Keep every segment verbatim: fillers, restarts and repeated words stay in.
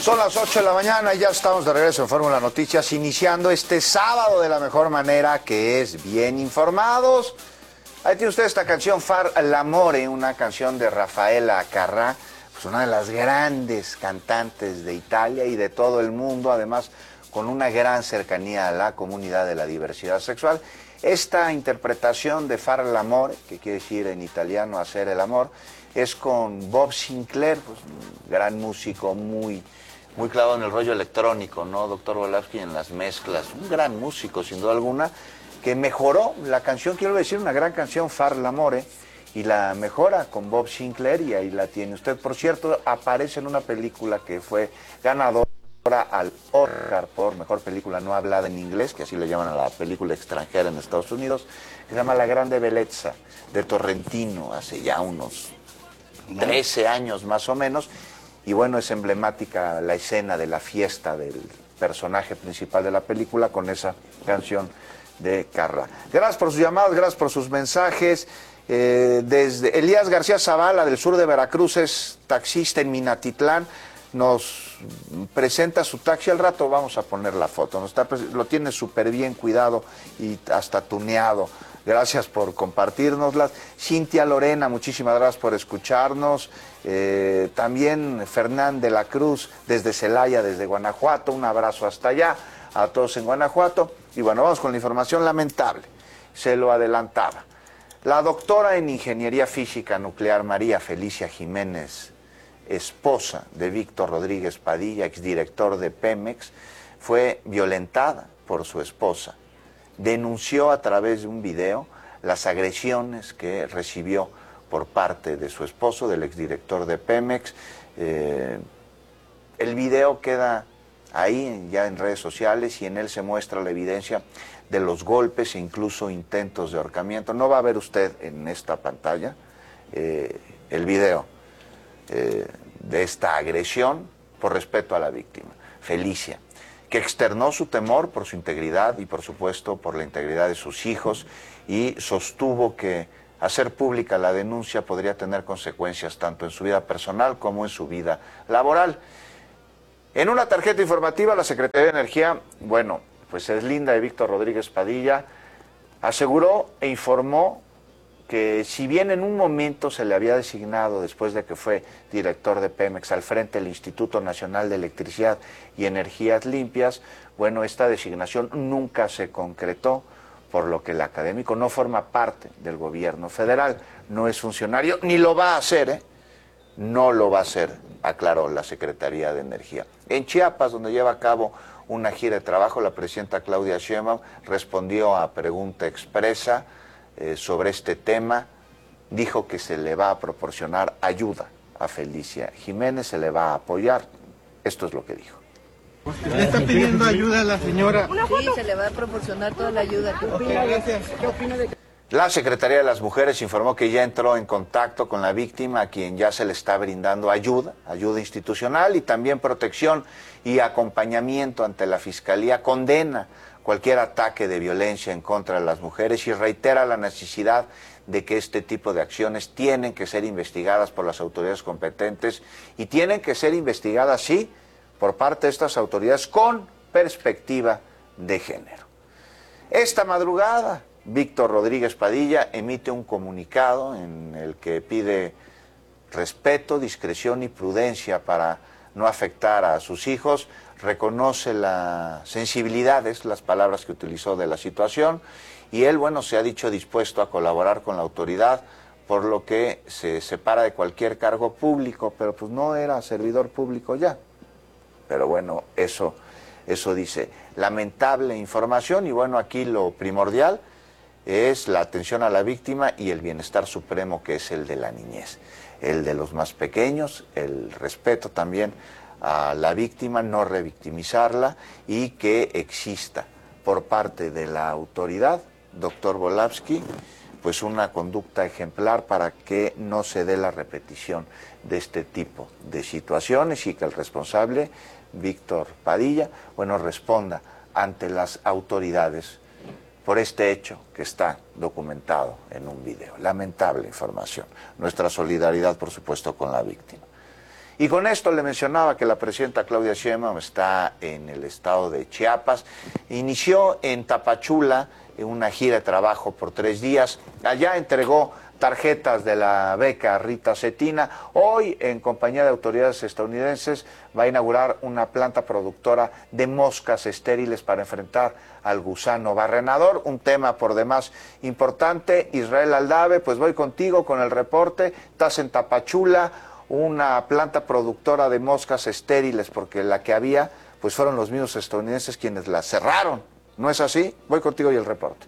Son las ocho de la mañana y ya estamos de regreso en Fórmula Noticias, iniciando este sábado de la mejor manera, que es bien informados. Ahí tiene usted esta canción, Far l'amore, una canción de Rafaela Carrà, pues una de las grandes cantantes de Italia y de todo el mundo, además con una gran cercanía a la comunidad de la diversidad sexual. Esta interpretación de Far l'amore, que quiere decir en italiano hacer el amor, es con Bob Sinclair, pues un gran músico, muy... muy clavado en el rollo electrónico, ¿no? Doctor Volapsky en las mezclas, un gran músico sin duda alguna, que mejoró la canción, quiero decir, una gran canción, Far l'amore, y la mejora con Bob Sinclair, y ahí la tiene usted. Por cierto, aparece en una película que fue ganadora al Oscar por mejor película no hablada en inglés, que así le llaman a la película extranjera en Estados Unidos, que se llama La Grande Bellezza, de Torrentino, hace ya unos trece años más o menos. Y bueno, es emblemática la escena de la fiesta del personaje principal de la película con esa canción de Carrà. Gracias por sus llamados, gracias por sus mensajes. Eh, desde Elías García Zavala, del sur de Veracruz, es taxista en Minatitlán, nos presenta su taxi. Al rato vamos a poner la foto, nos está, lo tiene súper bien cuidado y hasta tuneado. Gracias por compartirnoslas. Cintia Lorena, muchísimas gracias por escucharnos. Eh, también Fernán de la Cruz, desde Celaya, desde Guanajuato. Un abrazo hasta allá, a todos en Guanajuato. Y bueno, vamos con la información lamentable. Se lo adelantaba. La doctora en Ingeniería Física Nuclear María Felicia Jiménez, esposa de Víctor Rodríguez Padilla, exdirector de Pemex, fue violentada por su esposa. Denunció a través de un video las agresiones que recibió por parte de su esposo, del exdirector de Pemex. Eh, el video queda ahí ya en redes sociales y en él se muestra la evidencia de los golpes e incluso intentos de ahorcamiento. No va a ver usted en esta pantalla eh, el video eh, de esta agresión por respeto a la víctima, Felicia, que externó su temor por su integridad y, por supuesto, por la integridad de sus hijos, y sostuvo que hacer pública la denuncia podría tener consecuencias tanto en su vida personal como en su vida laboral. En una tarjeta informativa, la Secretaría de Energía, bueno, pues es Linda de Víctor Rodríguez Padilla, aseguró e informó que si bien en un momento se le había designado, después de que fue director de Pemex, al frente del Instituto Nacional de Electricidad y Energías Limpias, bueno, esta designación nunca se concretó, por lo que el académico no forma parte del gobierno federal, no es funcionario, ni lo va a hacer, ¿eh? No lo va a hacer, aclaró la Secretaría de Energía. En Chiapas, donde lleva a cabo una gira de trabajo, la presidenta Claudia Sheinbaum respondió a pregunta expresa Eh, sobre este tema, dijo que se le va a proporcionar ayuda a Felicia Jiménez, se le va a apoyar. Esto es lo que dijo. ¿Le está pidiendo ayuda a la señora? Sí, se le va a proporcionar toda la ayuda. Okay, gracias. ¿Qué opina de... La Secretaría de las Mujeres informó que ya entró en contacto con la víctima, a quien ya se le está brindando ayuda, ayuda institucional y también protección y acompañamiento ante la Fiscalía. Condena cualquier ataque de violencia en contra de las mujeres y reitera la necesidad de que este tipo de acciones tienen que ser investigadas por las autoridades competentes y tienen que ser investigadas, sí, por parte de estas autoridades con perspectiva de género. Esta madrugada, Víctor Rodríguez Padilla emite un comunicado en el que pide respeto, discreción y prudencia para no afectar a sus hijos. Reconoce la sensibilidad, es las palabras que utilizó, de la situación, y él, bueno, se ha dicho dispuesto a colaborar con la autoridad, por lo que se separa de cualquier cargo público, pero pues no era servidor público ya. Pero bueno, eso, eso dice. Lamentable información, y bueno, aquí lo primordial es la atención a la víctima y el bienestar supremo, que es el de la niñez, el de los más pequeños, el respeto también a la víctima, no revictimizarla, y que exista por parte de la autoridad, doctor Volapsky, pues una conducta ejemplar para que no se dé la repetición de este tipo de situaciones y que el responsable, Víctor Padilla, bueno, responda ante las autoridades por este hecho que está documentado en un video. Lamentable información. Nuestra solidaridad, por supuesto, con la víctima. Y con esto le mencionaba que la presidenta Claudia Sheinbaum está en el estado de Chiapas. Inició en Tapachula una gira de trabajo por tres días. Allá entregó tarjetas de la beca Rita Cetina. Hoy, en compañía de autoridades estadounidenses, va a inaugurar una planta productora de moscas estériles para enfrentar al gusano barrenador, un tema por demás importante. Israel Aldave, pues voy contigo con el reporte. Estás en Tapachula, una planta productora de moscas estériles, porque la que había, pues fueron los mismos estadounidenses quienes la cerraron. ¿No es así? Voy contigo y el reporte.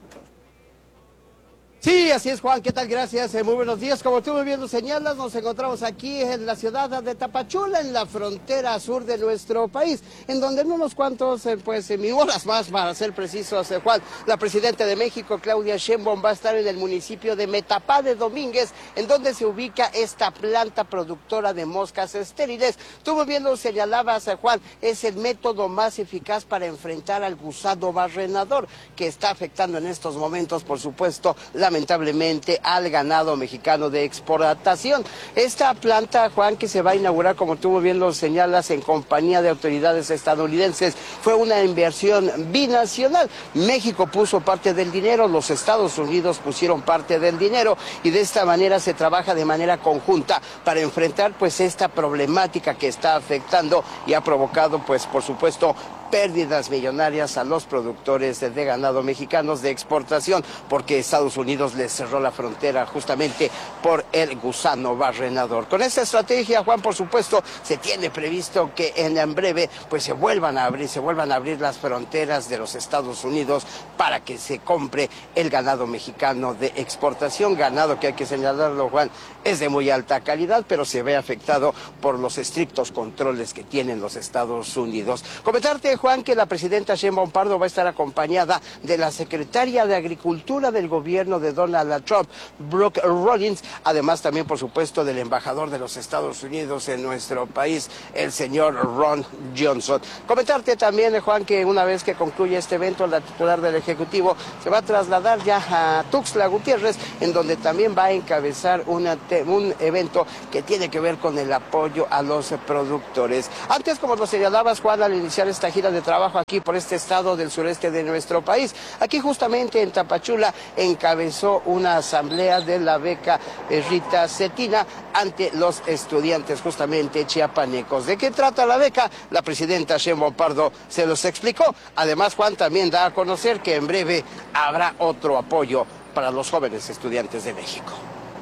Sí, así es, Juan. ¿Qué tal? Gracias. Eh, muy buenos días. Como tú muy bien lo señalas, nos encontramos aquí en la ciudad de Tapachula, en la frontera sur de nuestro país, en donde en unos cuantos, eh, pues, en horas más, para ser precisos, eh, Juan, la presidenta de México, Claudia Sheinbaum, va a estar en el municipio de Metapá de Domínguez, en donde se ubica esta planta productora de moscas estériles. Tú muy bien lo señalabas, eh, Juan, es el método más eficaz para enfrentar al gusano barrenador, que está afectando en estos momentos, por supuesto, la lamentablemente al ganado mexicano de exportación. Esta planta, Juan, que se va a inaugurar, como tú muy bien lo señalas, en compañía de autoridades estadounidenses, fue una inversión binacional. México puso parte del dinero, los Estados Unidos pusieron parte del dinero, y de esta manera se trabaja de manera conjunta para enfrentar pues esta problemática que está afectando y ha provocado pues por supuesto pérdidas millonarias a los productores de ganado mexicanos de exportación, porque Estados Unidos les cerró la frontera justamente por el gusano barrenador. Con esta estrategia, Juan, por supuesto, se tiene previsto que en breve pues se vuelvan a abrir, se vuelvan a abrir las fronteras de los Estados Unidos para que se compre el ganado mexicano de exportación, ganado que hay que señalarlo, Juan, es de muy alta calidad, pero se ve afectado por los estrictos controles que tienen los Estados Unidos. Comentarte, Juan, que la presidenta Sheinbaum Pardo va a estar acompañada de la secretaria de Agricultura del gobierno de Donald Trump, Brooke Rollins, además también, por supuesto, del embajador de los Estados Unidos en nuestro país, el señor Ron Johnson. Comentarte también, Juan, que una vez que concluya este evento, la titular del Ejecutivo se va a trasladar ya a Tuxtla Gutiérrez, en donde también va a encabezar una te un evento que tiene que ver con el apoyo a los productores. Antes, como lo señalabas, Juan, al iniciar esta gira de trabajo aquí por este estado del sureste de nuestro país, aquí justamente en Tapachula encabezó una asamblea de la beca Rita Cetina ante los estudiantes justamente chiapanecos. ¿De qué trata la beca? La presidenta Sheinbaum Pardo se los explicó. Además, Juan, también da a conocer que en breve habrá otro apoyo para los jóvenes estudiantes de México.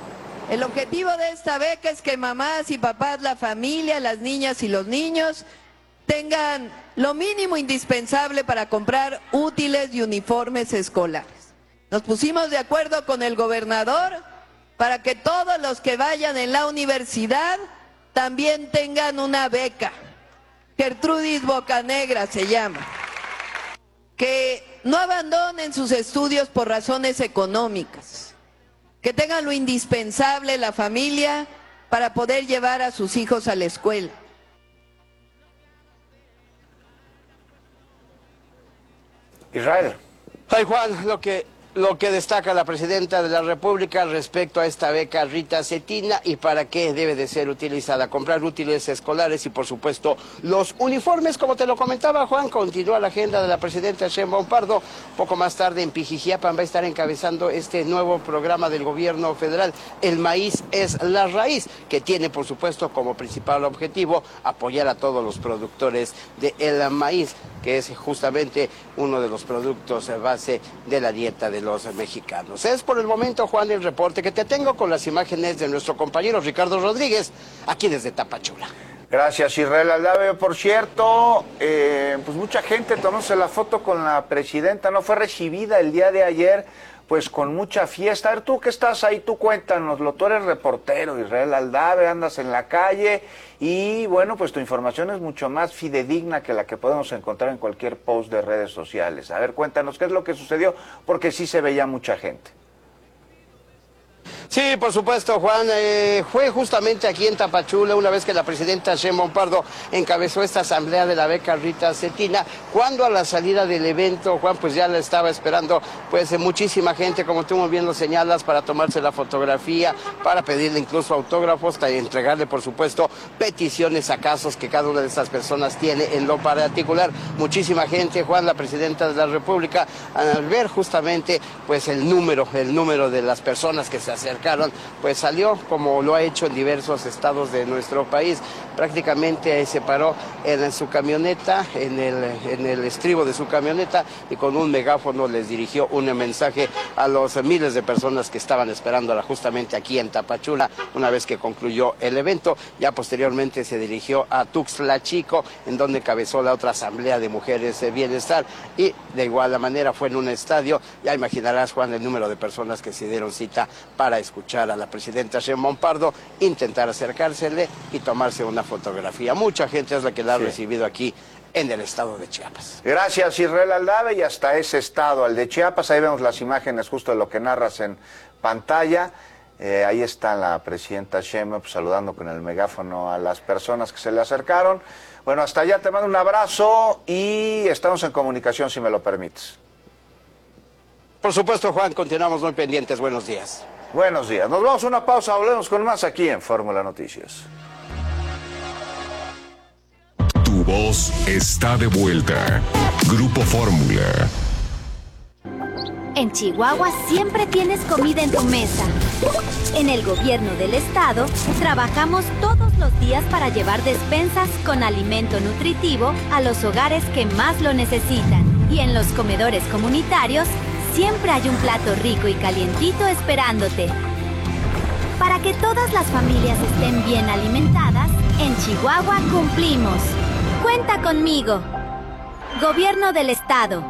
El objetivo de esta beca es que mamás y papás, la familia, las niñas y los niños tengan lo mínimo indispensable para comprar útiles y uniformes escolares. Nos pusimos de acuerdo con el gobernador para que todos los que vayan en la universidad también tengan una beca. Gertrudis Bocanegra se llama. Que no abandonen sus estudios por razones económicas. Que tengan lo indispensable la familia para poder llevar a sus hijos a la escuela. Israel. Ay, Juan, lo que, lo que destaca la presidenta de la República respecto a esta beca Rita Cetina y para qué debe de ser utilizada. Comprar útiles escolares y, por supuesto, los uniformes. Como te lo comentaba, Juan, continúa la agenda de la presidenta Sheinbaum Pardo. Poco más tarde en Pijijiapan va a estar encabezando este nuevo programa del gobierno federal, El Maíz es la Raíz, que tiene, por supuesto, como principal objetivo apoyar a todos los productores del maíz, que es justamente uno de los productos base de la dieta de los mexicanos. Es por el momento, Juan, el reporte que te tengo con las imágenes de nuestro compañero Ricardo Rodríguez, aquí desde Tapachula. Gracias, Israel Aldave. Por cierto, eh, pues mucha gente tomándose la foto con la presidenta, no fue recibida el día de ayer, pues con mucha fiesta. A ver, tú que estás ahí, tú cuéntanoslo, tú eres reportero, Israel Aldave, andas en la calle y bueno, pues tu información es mucho más fidedigna que la que podemos encontrar en cualquier post de redes sociales. A ver, cuéntanos qué es lo que sucedió, porque sí se veía mucha gente. Sí, por supuesto, Juan. Eh, fue justamente aquí en Tapachula, una vez que la presidenta Sheinbaum Pardo encabezó esta asamblea de la beca Rita Cetina, cuando a la salida del evento, Juan, pues ya la estaba esperando pues muchísima gente, como tú muy bien lo señalas, para tomarse la fotografía, para pedirle incluso autógrafos, para entregarle, por supuesto, peticiones a casos que cada una de estas personas tiene en lo particular. Muchísima gente, Juan, la presidenta de la República, al ver justamente pues el número, el número de las personas que se acercan, pues salió, como lo ha hecho en diversos estados de nuestro país, prácticamente se paró en su camioneta, en el, en el estribo de su camioneta, y con un megáfono les dirigió un mensaje a los miles de personas que estaban esperándola justamente aquí en Tapachula, una vez que concluyó el evento. Ya posteriormente se dirigió a Tuxtla Chico, en donde encabezó la otra asamblea de mujeres de bienestar, y de igual manera fue en un estadio. Ya imaginarás, Juan, el número de personas que se dieron cita para escuchar a la presidenta Sheinbaum Pardo, intentar acercársele y tomarse una fotografía. Mucha gente es la que la ha sí. recibido aquí en el estado de Chiapas. Gracias, Israel Aldave, y hasta ese estado, al de Chiapas. Ahí vemos las imágenes justo de lo que narras en pantalla. Eh, ahí está la presidenta Sheinbaum pues, saludando con el megáfono a las personas que se le acercaron. Bueno, hasta allá te mando un abrazo y estamos en comunicación, si me lo permites. Por supuesto, Juan, continuamos muy pendientes. Buenos días. Buenos días. Nos vamos a una pausa, volvemos con más aquí en Fórmula Noticias. Tu voz está de vuelta. Grupo Fórmula. En Chihuahua siempre tienes comida en tu mesa. En el gobierno del estado, trabajamos todos los días para llevar despensas con alimento nutritivo a los hogares que más lo necesitan. Y en los comedores comunitarios, siempre hay un plato rico y calientito esperándote. Para que todas las familias estén bien alimentadas, en Chihuahua cumplimos. Cuenta conmigo. Gobierno del Estado.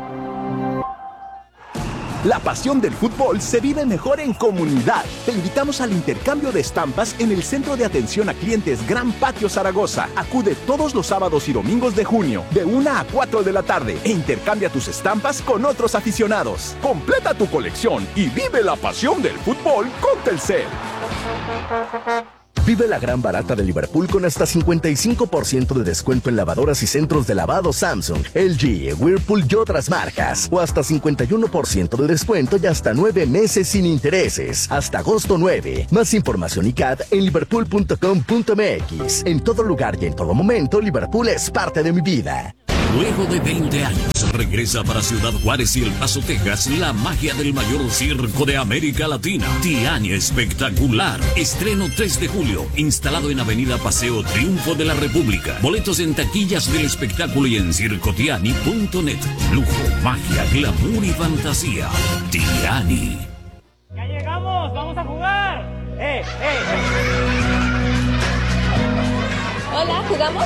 La pasión del fútbol se vive mejor en comunidad. Te invitamos al intercambio de estampas en el Centro de Atención a Clientes Gran Patio Zaragoza. Acude todos los sábados y domingos de junio, de una a cuatro de la tarde, e intercambia tus estampas con otros aficionados. Completa tu colección y vive la pasión del fútbol con Telcel. Vive la gran barata de Liverpool con hasta cincuenta y cinco por ciento de descuento en lavadoras y centros de lavado Samsung, L G, Whirlpool y otras marcas. O hasta cincuenta y uno por ciento de descuento y hasta nueve meses sin intereses. Hasta agosto nueve. Más información y C A D en liverpool punto com punto m x. En todo lugar y en todo momento, Liverpool es parte de mi vida. Luego de veinte años, regresa para Ciudad Juárez y El Paso, Texas, la magia del mayor circo de América Latina. Tiani Espectacular. Estreno tres de julio. Instalado en Avenida Paseo Triunfo de la República. Boletos en taquillas del espectáculo y en circo tiani punto net. Lujo, magia, glamour y fantasía. Tiani. ¡Ya llegamos! ¡Vamos a jugar! ¡Eh, eh! Hola, ¿jugamos?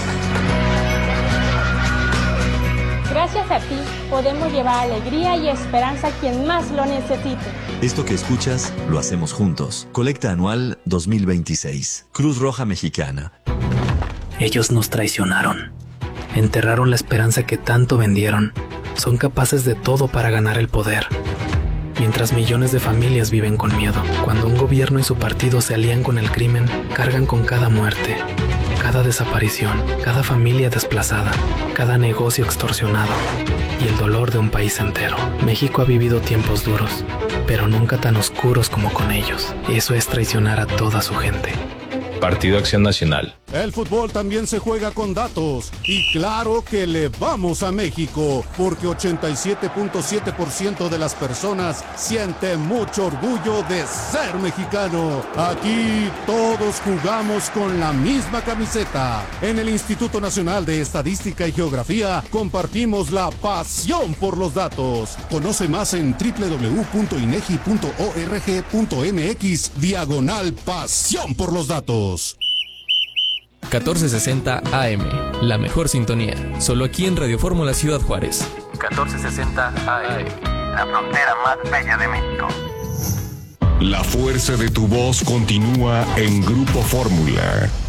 Gracias a ti, podemos llevar alegría y esperanza a quien más lo necesite. Esto que escuchas, lo hacemos juntos. Colecta anual dos mil veintiséis. Cruz Roja Mexicana. Ellos nos traicionaron. Enterraron la esperanza que tanto vendieron. Son capaces de todo para ganar el poder. Mientras millones de familias viven con miedo. Cuando un gobierno y su partido se alían con el crimen, cargan con cada muerte, cada desaparición, cada familia desplazada, cada negocio extorsionado y el dolor de un país entero. México ha vivido tiempos duros, pero nunca tan oscuros como con ellos. Eso es traicionar a toda su gente. Partido Acción Nacional. El fútbol también se juega con datos y claro que le vamos a México porque ochenta y siete punto siete por ciento de las personas siente mucho orgullo de ser mexicano. Aquí todos jugamos con la misma camiseta. En el Instituto Nacional de Estadística y Geografía compartimos la pasión por los datos. Conoce más en doble u doble u doble u punto inegi punto org punto m x diagonal pasión por los datos. catorce sesenta A M, la mejor sintonía, solo aquí en Radio Fórmula Ciudad Juárez. catorce sesenta A M, la frontera más bella de México. La fuerza de tu voz continúa en Grupo Fórmula.